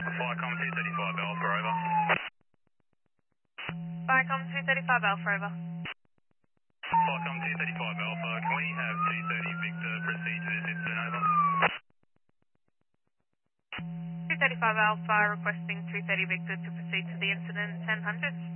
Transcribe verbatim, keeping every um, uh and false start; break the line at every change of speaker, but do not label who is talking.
Viacom two thirty-five Alpha, over.
Viacom two thirty-five Alpha, over.
Viacom two thirty-five Alpha, can we have two thirty Victor proceed to this incident, over?
two thirty-five Alpha requesting two thirty Victor to proceed to the incident, ten hundred.